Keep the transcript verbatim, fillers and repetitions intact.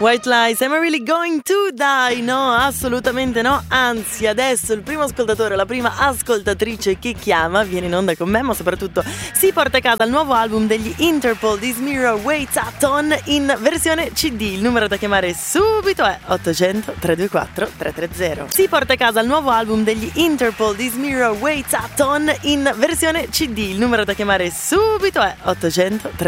White Lies, am I really going to die? No, assolutamente no. Anzi, adesso il primo ascoltatore, la prima ascoltatrice che chiama viene in onda con me, ma soprattutto si porta a casa il nuovo album degli Interpol, This Mirror Waits At On, in versione C D. Il numero da chiamare subito è ottocento trecentodventiquattro trecentotrenta. Si porta a casa il nuovo album degli Interpol, This Mirror Waits At On, in versione C D. Il numero da chiamare subito è ottocento